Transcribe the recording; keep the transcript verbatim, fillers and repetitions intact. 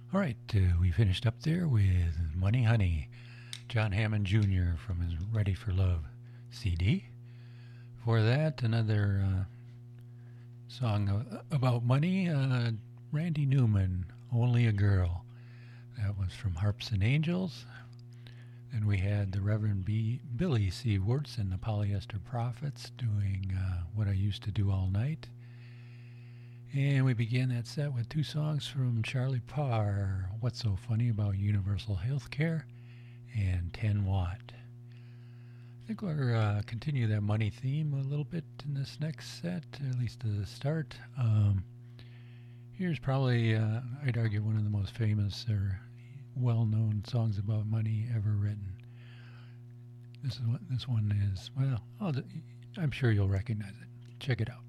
All right, uh, we finished up there with Money Honey, John Hammond Junior from his Ready for Love C D. For that, another uh, song uh, about money, uh, Randy Newman, Only a Girl. That was from Harps and Angels. Then we had the Reverend B. Billy C. Wirtz and the Polyester Prophets doing uh, What I Used to Do All Night. And we began that set with two songs from Charlie Parr, What's So Funny About Universal Healthcare, and ten watt. I think we'll uh, continue that money theme a little bit in this next set, at least at the start. Um, here's probably, uh, I'd argue, one of the most famous or well-known songs about money ever written. This is what this one is. Well, I'll, I'm sure you'll recognize it. Check it out.